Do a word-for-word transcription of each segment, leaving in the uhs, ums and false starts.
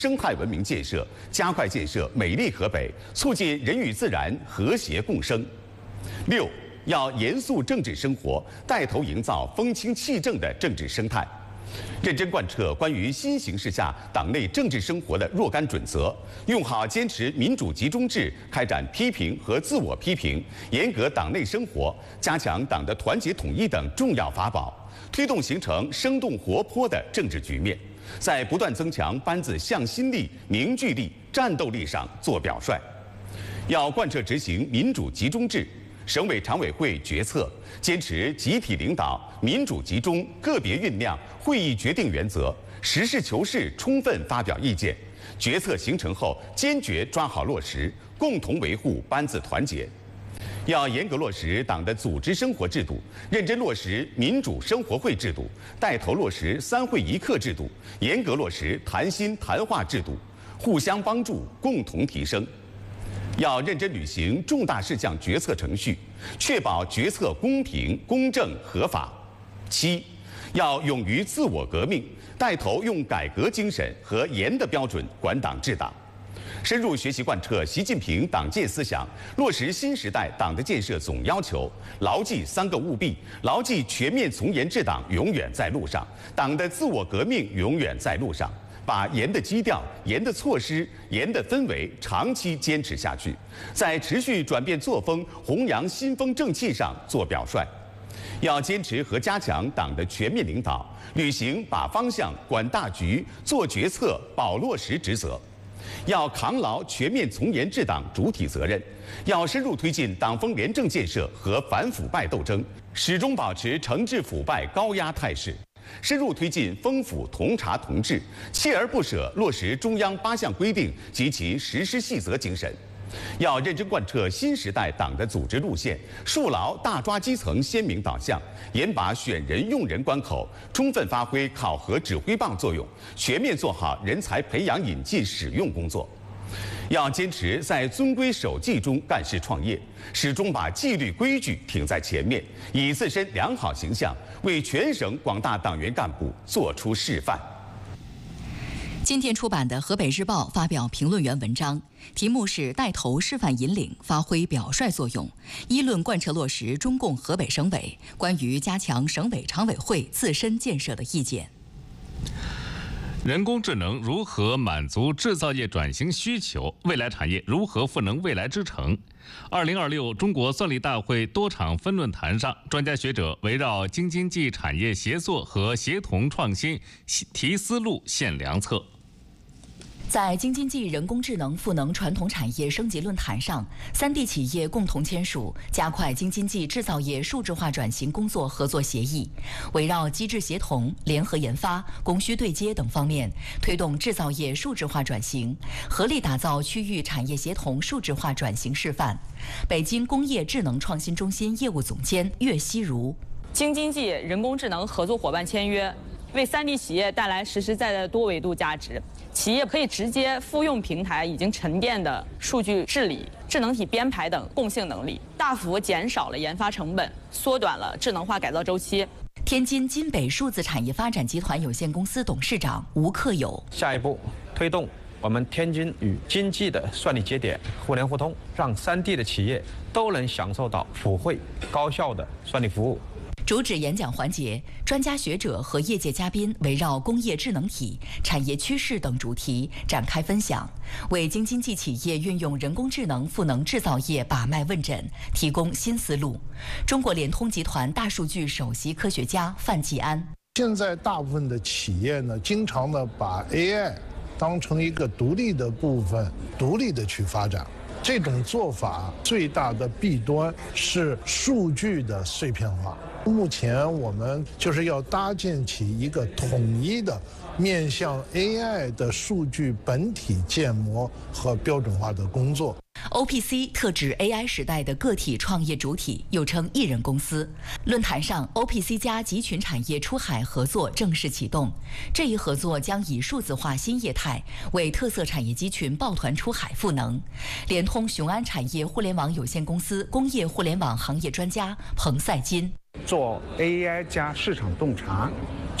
生态文明建设，加快建设美丽河北，促进人与自然和谐共生。六，要严肃政治生活，带头营造风清气正的政治生态。 认真贯彻关于新形势下党内政治生活的若干准则，用好坚持民主集中制、开展批评和自我批评、严格党内生活、加强党的团结统一等重要法宝，推动形成生动活泼的政治局面，在不断增强班子向心力、凝聚力、战斗力上做表率。要贯彻执行民主集中制。 省委常委会决策坚持集体领导、民主集中、个别酝酿、会议决定原则，实事求是，充分发表意见。决策形成后，坚决抓好落实，共同维护班子团结。要严格落实党的组织生活制度，认真落实民主生活会制度，带头落实三会一课制度，严格落实谈心谈话制度，互相帮助，共同提升。 要认真履行重大事项决策程序，确保决策公平、公正、合法。七，要勇于自我革命，带头用改革精神和严的标准管党治党，深入学习贯彻习近平党建思想，落实新时代党的建设总要求，牢记三个务必，牢记全面从严治党永远在路上，党的自我革命永远在路上。 把严的基调、严的措施、严的氛围长期坚持下去，在持续转变作风、弘扬新风正气上做表率。要坚持和加强党的全面领导，履行把方向、管大局、做决策、保落实职责。要扛牢全面从严治党主体责任，要深入推进党风廉政建设和反腐败斗争，始终保持惩治腐败高压态势。 深入推进风腐同查同治，锲而不舍落实中央八项规定及其实施细则精神。要认真贯彻新时代党的组织路线，树牢大抓基层鲜明导向，严把选人用人关口，充分发挥考核指挥棒作用，全面做好人才培养引进使用工作。 要坚持在遵规守纪中干事创业，始终把纪律规矩挺在前面，以自身良好形象为全省广大党员干部作出示范。 今天出版的《河北日报》发表评论员文章，题目是“带头示范引领，发挥表率作用”，一论贯彻落实中共河北省委关于加强省委常委会自身建设的意见。 人工智能如何满足制造业转型需求？未来产业如何赋能未来之城？二零二六中国算力大会多场分论坛上，专家学者围绕京津冀产业协作和协同创新提思路、献良策。 在京津冀人工智能赋能传统产业升级论坛上，三地企业共同签署加快京津冀制造业数字化转型工作合作协议，围绕机制协同、联合研发、供需对接等方面，推动制造业数字化转型，合力打造区域产业协同数字化转型示范。北京工业智能创新中心业务总监岳希如： 京津冀人工智能合作伙伴签约，为三地企业带来实实在在的多维度价值。 企业可以直接复用平台已经沉淀的数据治理、智能体编排等共性能力，大幅减少了研发成本，缩短了智能化改造周期。 天津金北数字产业发展集团有限公司董事长吴克友： 下一步推动我们天津与经济的算力节点互联互通，让三地的企业都能享受到普惠高效的算力服务。 主旨演讲环节，专家学者和业界嘉宾围绕工业智能体、产业趋势等主题展开分享，为京津冀企业运用人工智能赋能制造业把脉问诊提供新思路。中国联通集团大数据首席科学家范继安： 现在大部分的企业呢，经常的把 A I 当成一个独立的部分，独立的去发展。 这种做法最大的弊端是数据的碎片化。目前我们就是要搭建起一个统一的面向 A I 的数据本体建模和标准化的工作。 O P C 特指 A I 时代的个体创业主体，又称一人公司。论坛上 ，O P C 加集群产业出海合作正式启动。这一合作将以数字化新业态为特色产业集群抱团出海赋能。联通雄安产业互联网有限公司工业互联网行业专家彭赛金。 做 A I 加市场洞察，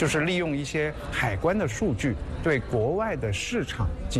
就是利用一些海关的数据对国外的市场进